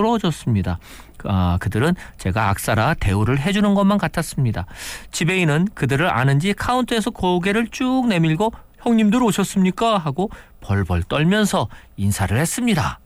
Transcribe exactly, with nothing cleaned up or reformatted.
떨어졌습니다. 아, 그들은 제가 악사라 대우를 해주는 것만 같았습니다. 지배인은 그들을 아는지 카운터에서 고개를 쭉 내밀고 형님들 오셨습니까? 하고 벌벌 떨면서 인사를 했습니다.